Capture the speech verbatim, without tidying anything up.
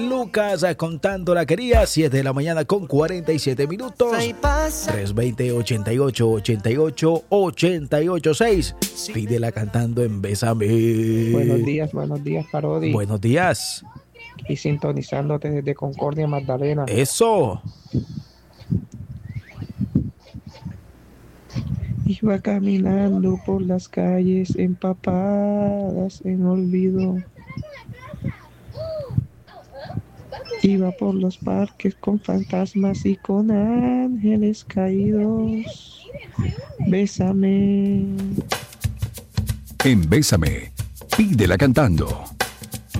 Lucas contando la quería, siete de la mañana con cuarenta y siete minutos. tres dos cero, ochenta y ocho, ochenta y ocho, ochenta y ocho seis. Pídela cantando en Bésame. Buenos días, buenos días, Parodi. Buenos días. Y sintonizándote desde Concordia, Magdalena. Eso. Iba caminando por las calles empapadas en olvido. Iba por los parques con fantasmas y con ángeles caídos. Bésame. En Bésame, pídela cantando.